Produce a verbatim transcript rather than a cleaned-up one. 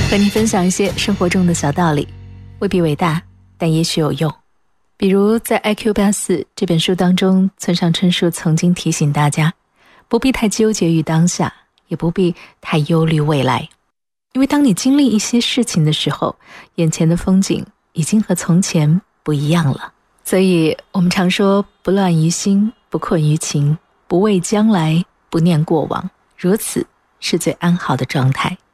和你分享一些生活中的小道理，未必伟大，但也许有用。比如在 I Q 八四 这本书当中，村上春树曾经提醒大家，不必太纠结于当下，也不必太忧虑未来。因为当你经历一些事情的时候，眼前的风景已经和从前不一样了。所以我们常说，不乱于心，不困于情，不畏将来，不念过往，如此是最安好的状态。